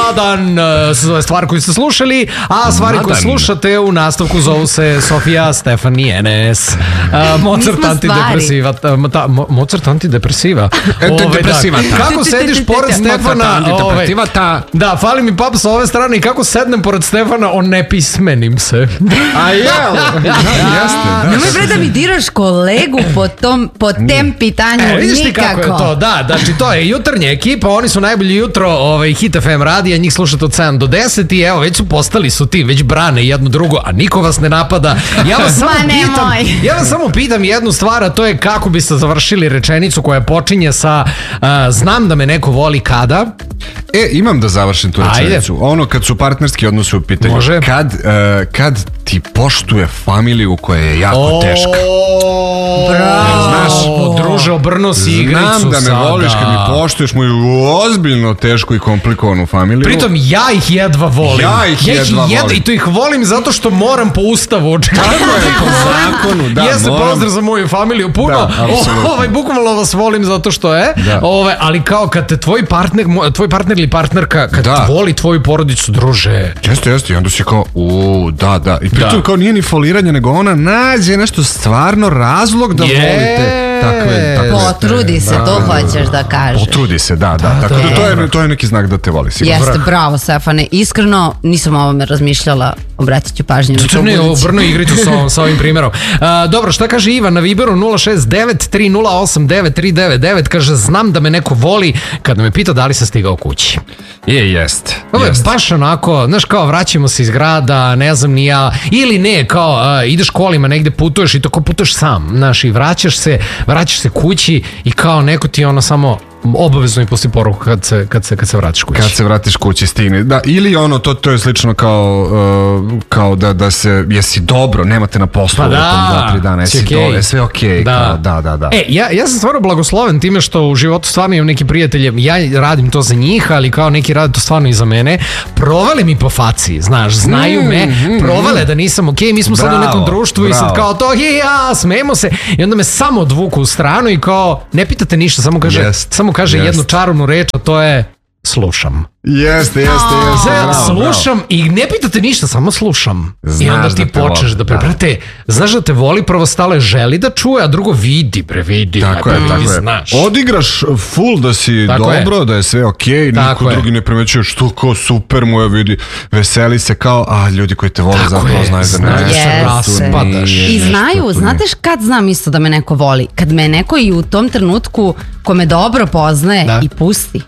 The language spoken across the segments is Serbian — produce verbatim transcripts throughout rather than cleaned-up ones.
Nadan, stvar koju ste slušali, a stvari koje slušate u nastavku zovu se Sofija, Stefan i Enes. Uh, Mozart antidepresiva. Ta, mo, Mozart antidepresiva. Antidepresiva. Da. Kako sediš pored Stefana? Ove, da, fali mi pap sa ove strane i kako sednem pored Stefana, on ne pismenim se. A jel? Nemoj bre da mi diraš kolegu po, tom, po tem pitanju. E, vidiš ti nikako. kako je to, da, znači to je jutarnja ekipa, oni su najbolji jutro ovaj, Hit F M radija, njih slušate od sedam do deset i evo, već su postali su ti, već brane jedno drugo, a niko vas ne napada. Ja vas samo pitam, ja vas samo pitam jednu stvar, a to je kako biste završili rečenicu koja počinje sa uh, znam da me neko voli kada. E, imam da završim tu rečenicu. Ajde. Ono kad su partnerski odnosi u pitanju. Može. Kad, uh, kad ti poštuje familiju koja je jako o, teška. Bravo. Znaš, druže, obrnuo si igricu. Znam da me sada. voliš kad mi poštuješ moju ozbiljno tešku i komplikovanu familiju. Pritom ja ih jedva volim. Ja ih jedva jedva, volim. I to ih volim zato što moram po ustavu. Tako je, po zakonu, da, Jeste, moram. pozdrav za moju familiju. Puno, Da, o, ovaj, bukvalno vas volim zato što je. Da. Ovaj, ali kao kad te tvoj partner, tvoj partner ili partnerka, kad Da. voli tvoju porodicu, druže. Jeste, jeste, i onda si kao, u, da, da. I pritom Da. kao nije ni foliranje, nego ona nađe nešto stvarno razlog da Je. volite takve, takve. Potrudi se, to hoćeš da kažeš. Potrudi se, da, da. Tako da to je, to je neki znak da te voli, sigurno. Jeste, bravo Stefane. Iskreno, nisam o ovome razmišljala, obratit ću pažnju na to To ne, budući. obrnu igricu sa ovim, sa ovim primjerom. Uh, dobro, šta kaže Ivan na Viberu nula šest devet tri nula osam devet tri devet devet? Kaže, znam da me neko voli kada me pita da li sam stigao kući. Je, jest. Ovo je jest. baš onako, znaš, kao vraćamo se iz grada, ne znam ni ja, ili ne, kao uh, ideš kolima, negde putuješ i to kao putuješ sam, znaš, i vraćaš se, vraćaš se kući i kao neko ti ono samo obavezno i poslije poruku kad se, kad se, kad se vratiš kući. Kad se vratiš kući stigne. Da, ili ono, to, to je slično kao, uh, kao da, da se, jesi dobro, nemate na poslu Pa da, dva, tri dana, jesi si okej. dole, sve okej. Da. Kao, da, da, da. E, ja, ja sam stvarno blagosloven time što u životu stvarno imam neki prijatelje, ja radim to za njih, ali kao neki rade to stvarno i za mene. Provale mi po faci, znaš, znaju Mm, me, mm, provale mm. da nisam okej, mi smo sad u Bravo, nekom društvu i sad bravo. kao to, je, ja, smemo se. I onda me samo odvuku u stranu i kao, ne pitate ništa, samo kaže, Jest, samo kaže jest. jednu čarobnu reč, a to je slušam. Jeste, jeste, jeste. Sve bravo, slušam i ne pitate ništa, samo slušam. I Znaš onda da ti te počneš voli, da da. prebrate, znaš da te voli, prvo stale želi da čuje, a drugo vidi, bre, vidi. Tako a, je, vidi, tako je. znaš. Odigraš full da si Tako je. dobro, da je sve okej, niko Tako je. drugi ne primećuje što kao super mu je, vidi, veseli se kao, a ljudi koji te vole Tako zapravo je, znaju da znaju ne. se tu raspadaš. nije, I nešto znaju, tu znate nije. š kad znam isto da me neko voli? Kad me neko i u tom trenutku ko me dobro poznaje Da. i pusti.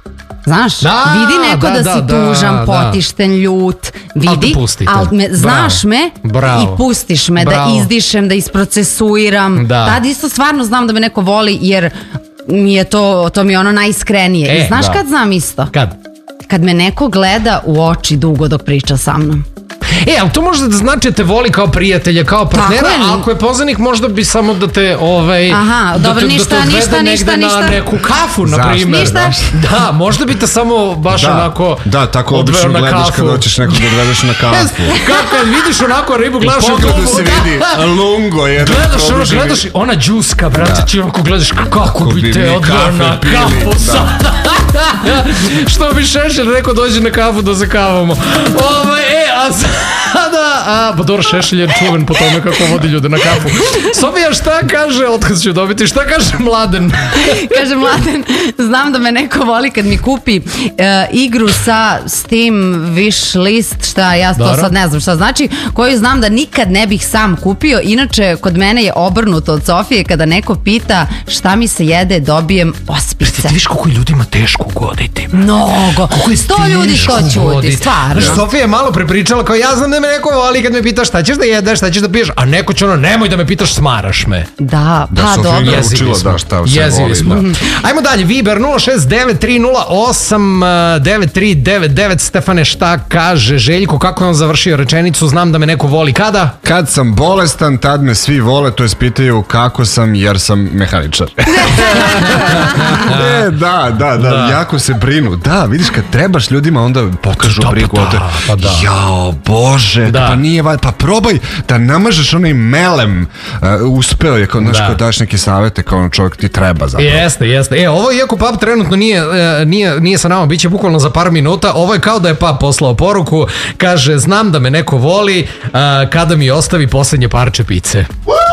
Znaš, Da, vidi neko da, da, si da, tužan, da. potišten, ljut, Al te vidi, pustite. ali me, znaš Bravo. me Bravo. i pustiš me Bravo. da izdišem, da isprocesuiram. Da. Tad isto stvarno znam da me neko voli jer mi je to, to mi je ono najiskrenije. E, I znaš da. kad znam isto? Kad? Kad me neko gleda u oči dugo dok priča sa mnom. E, ali to možda da znači da te voli kao prijatelja, kao partnera, Tako je. a ako je poznanik možda bi samo da te ovaj, Aha, da dobro, te, ništa, da te odvede ništa, negde ništa, na ništa. neku kafu, na Zašto? primjer. Ništa. Da, možda bi te samo baš Da, onako da, tako odveo obično na gledaš kafu. kad hoćeš nekog da odvedeš na kafu. Kako kad vidiš onako ribu, U gledaš u pogledu klubu, se da. vidi lungo jedan. Gledaš ono, produženi. gledaš i ona džuska, brate, ti onako gledaš kako bi bi te mi odveo kafe na pili, kafu da. sad. Što bi Šešelj rekao, dođi na kafu da se kavamo. Ovo, e, a sada, a, pa dobro, Šešelj je čuven po tome kako vodi ljude na kafu. Sofija, šta kaže, otkaz ću dobiti, šta kaže Mladen? Kaže Mladen, znam da me neko voli kad mi kupi uh, igru sa Steam wish list, šta ja to Dobro. sad ne znam šta znači, koju znam da nikad ne bih sam kupio. Inače, kod mene je obrnuto od Sofije, kada neko pita šta mi se jede, dobijem ospice. Ti viš koliko ljudima teško ugoditi. Mnogo. je Sto ljudi teško to ćuti, ugoditi. stvarno. Sofija je malo prepričala kao ja znam da me neko voli kad me pitaš šta ćeš da jedeš, šta ćeš da piješ, a neko će ono nemoj da me pitaš, smaraš me. Da, Da, pa Sofija dobro. je Jezivi naučila smo. da šta se Jezivi voli. smo. Da. Ajmo dalje, Viber nula šest devet tri nula osam devet tri devet devet. Stefane, šta kaže Željko, kako je on završio rečenicu, znam da me neko voli kada? Kad sam bolestan, tad me svi vole, to je pitaju kako sam, jer sam mehaničar. e, da, da, da, Da. jako se brinu. Da, vidiš, kad trebaš ljudima, onda pokažu Da, pa brigu. da, Ovde, pa da. jao, kao, bože, Da. pa nije, val- pa probaj da namažeš onaj melem, uh, uspeo je, kao, znaš, Da. kao daš neke savete, kao ono čovjek ti treba zapravo. Jeste, jeste. E, ovo iako Pap trenutno nije, e, nije, nije sa nama, bit će bukvalno za par minuta, ovo je kao da je Pap poslao poruku, kaže, znam da me neko voli a, kada mi ostavi posljednje parče pice.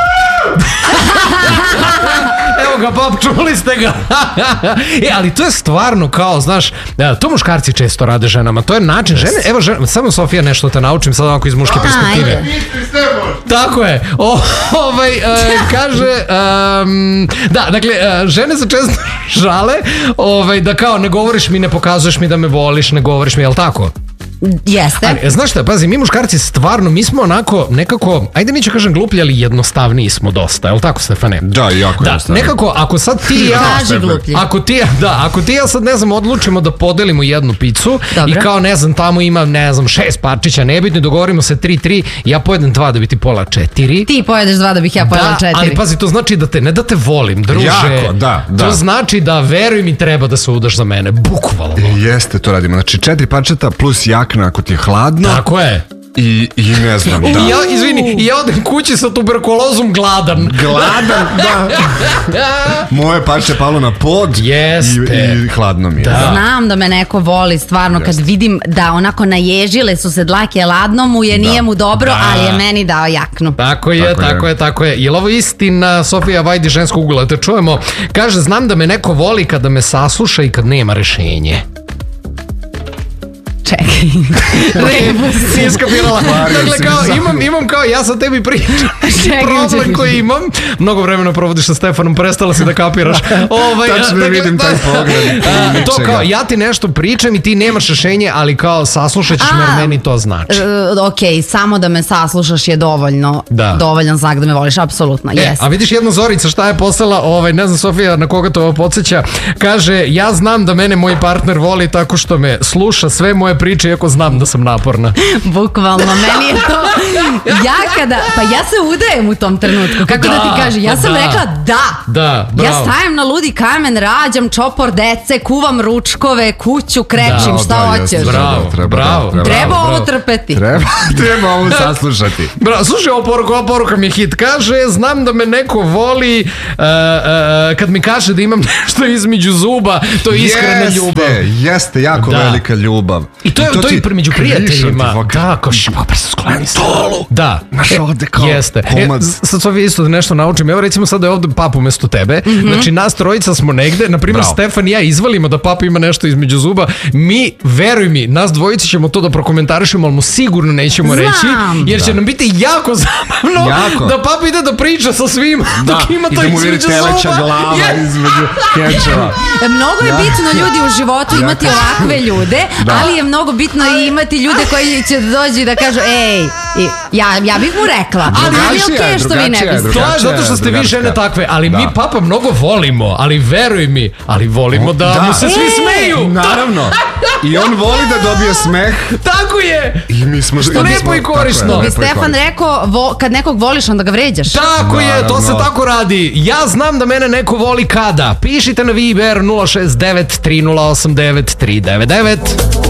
Evo ga, Pap, čuli ste ga. E, ali to je stvarno kao, znaš, to muškarci često rade ženama, to je način žene, evo žena, samo Sofija nešto te naučim sad ovako iz muške perspektive. Ajde. Tako je. O, ovaj, e, kaže, um, da, dakle, e, žene se često žale ovaj, da kao ne govoriš mi, ne pokazuješ mi da me voliš, ne govoriš mi, jel tako? Jeste. Ali, e, znaš šta, pazi, mi muškarci stvarno, mi smo onako nekako, ajde neću kažem gluplji, ali jednostavniji smo dosta, jel tako, Stefane? Da, jako Da, jednostavno. nekako, ako sad ti i ja... Kaži gluplji. Ako ti, da, ako ti i ja sad, ne znam, odlučimo da podelimo jednu picu Dobro. i kao, ne znam, tamo ima, ne znam, šest parčića, nebitno, dogovorimo se tri tri, ja pojedem dva da bi ti pola četiri. Ti pojedeš dva da bih ja pojela Da, četiri. ali pazi, to znači da te, ne da te volim, druže. Jako, da, da. To znači da, veruj mi, treba da se udaš za mene, bukvalno. Jeste, to radimo. Znači, četiri parčeta plus jakna ako ti je hladno. Tako je. I, i ne znam, da. I ja, izvini, i ja odem kući sa tuberkulozom gladan. Gladan, da. Moje parče palo na pod. Jeste. I, i hladno mi je. Da. Znam da me neko voli, stvarno, kad vidim da onako naježile su se dlake, ladno mu je, nije mu dobro, Da. ali je meni dao jaknu. Tako je, Tako je. tako je, tako je. Jel ovo istina, Sofija Vajdi, ženskog ugla? Te čujemo. Kaže, znam da me neko voli kada me sasluša i kad nema rešenje. Čekaj. Rebus. Nisi skapirala. Mario, Dakle, si kao, mi imam, imam kao, ja sa tebi pričam Čekaj, problem čekaj. koji imam. Mnogo vremena provodiš sa Stefanom, prestala si da kapiraš. Ovaj, Tačno dakle, vidim taj pogled. a, To Ničega. kao, ja ti nešto pričam i ti nemaš rešenje, ali kao, saslušat ćeš me, A. jer meni to znači. E, ok, samo da me saslušaš je dovoljno. Da. Dovoljan znak da me voliš, apsolutno, E, jes. a vidiš jedna Zorica šta je poslala, ovaj, ne znam Sofija na koga to ovo podsjeća, kaže, ja znam da mene moj partner voli tako što me sluša sve moje priče, iako znam da sam naporna. Bukvalno, meni je to... Ja kada... Pa ja se udajem u tom trenutku, kako da, Da, ti kažem. Ja sam da. rekla da. Da, Ja bravo. stajem na ludi kamen, rađam čopor dece, kuvam ručkove, kuću, krečim, Da, šta da, hoćeš. jeste, Bravo, treba, bravo, treba. Treba bravo, ovo bravo. trpeti. Treba, treba ovo saslušati. Bra, slušaj, ovo poruka, ova poruka mi je hit. Kaže, znam da me neko voli uh, uh, kad mi kaže da imam nešto između zuba, to je iskrena Jeste, ljubav. Jeste, jako Da. velika ljubav. I to je, to ti je među krišom ti prijateljima. ovako- Da, kao špopar se skloni stolu. Da. Znaš, ovde kao Jeste. E, komad. sad Sofija isto da nešto naučim. Evo recimo sad da je ovde Pap umesto tebe. Znači nas trojica smo negde. Naprimjer, Bravo. Stefan i ja izvalimo da Pap ima nešto između zuba. Mi, veruj mi, nas dvojica ćemo to da prokomentarišemo, ali mu sigurno nećemo Znam. reći. Jer će nam biti jako zabavno Jako. da Pap ide da priča sa svima Da, dok ima i to da mu vidi između teleća zuba. glava Je- između kečeva. E, Mnogo je bitno ljudi u životu imati ovakve ljude, Da. ali je mnogo bitno i imati ljude koji će dođu i da kažu ej, i- ja, ja bih mu rekla, ali je Drugačije je, okej što vi ne drugačije je, biste. To je Drugačija zato što je, ste vi drugačija. žene takve, ali Da. mi Papa mnogo volimo, ali veruj mi, ali volimo da, Da. mu se svi E, smeju. Naravno. I on voli da dobije smeh. Tako je. I mi smo... Što mi lepo smo- i korisno. tako je, Bi lepo i Stefan korisno. rekao, vo, kad nekog voliš onda ga vređaš. Tako je, to se Naravno. tako radi. Ja znam da mene neko voli kada. Pišite na Viber nula šest devet tri nula osam devet tri devet devet.